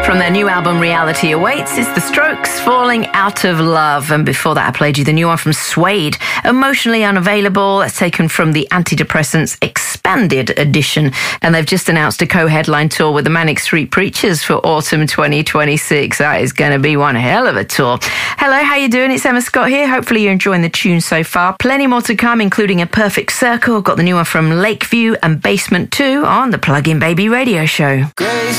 From their new album Reality Awaits, it's The Strokes, Falling Out of Love. And before that, I played you the new one from Suede, Emotionally Unavailable. That's taken from the Antidepressants Expanded Edition. And they've just announced a co-headline tour with the Manic Street Preachers for autumn 2026. That is going to be one hell of a tour. Hello, how you doing? It's Emma Scott here. Hopefully you're enjoying the tune so far. Plenty more to come, including A Perfect Circle. Got the new one from Lakeview and Basement 2 on the Plug-in Baby Radio Show. Grace